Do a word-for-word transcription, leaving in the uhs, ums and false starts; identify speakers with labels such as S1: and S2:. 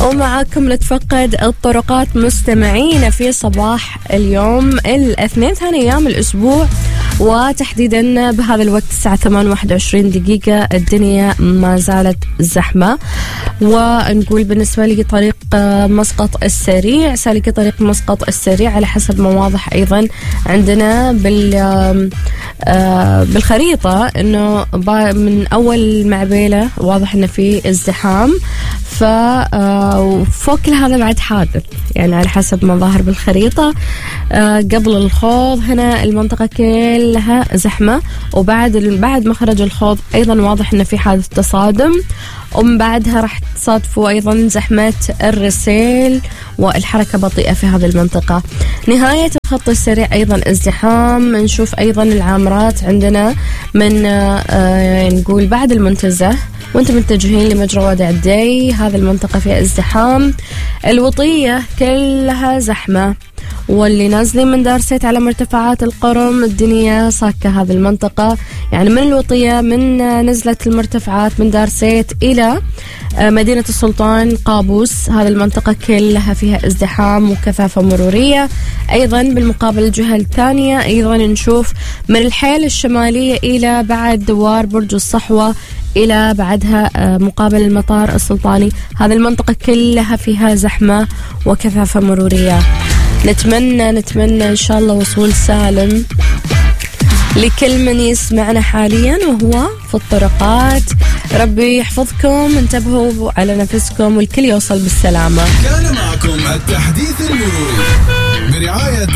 S1: ومعاكم نتفقد الطرقات مستمعين في صباح اليوم الاثنين ثاني أيام الأسبوع، وتحديدا بهذا الوقت الساعة ثمانية وواحد وعشرين دقيقة الدنيا ما زالت زحمة. ونقول بالنسبة لي طريق مسقط السريع، سالكي طريق مسقط السريع على حسب ما واضح أيضا عندنا بال بالخريطة إنه من أول معبيلة واضح إنه في ازدحام، فوق كل هذا بعد حادث يعني على حسب ما ظاهر بالخريطة. قبل الخوض هنا المنطقة كلها زحمة، وبعد بعد مخرج الخوض أيضا واضح إنه في حادث تصادم، ومن بعدها راح تصادفوا أيضا زحمة الرسيل والحركة بطيئة في هذه المنطقة. نهاية الخط السريع أيضا ازدحام، نشوف أيضا العامرات عندنا من آه نقول بعد المنتزه وانتم متجهين لمجرى وادي عدي، هذه المنطقة فيها ازدحام. الوطية كلها زحمة، واللي نازلين من دارسيت على مرتفعات القرم الدنيا صاكة هذه المنطقة، يعني من الوطية من نزلة المرتفعات من دارسيت إلى مدينة السلطان قابوس، هذه المنطقة كلها فيها ازدحام وكثافة مرورية. أيضا بالمقابل الجهة الثانية أيضا نشوف من الحيل الشمالية إلى بعد دوار برج الصحوة إلى بعدها مقابل المطار السلطاني، هذه المنطقة كلها فيها زحمة وكثافة مرورية. نتمنى نتمنى إن شاء الله وصول سالم لكل من يسمعنا حاليا وهو في الطرقات. ربي يحفظكم، انتبهوا على نفسكم والكل يوصل بالسلامة.
S2: كان معكم التحديث المروري برعاية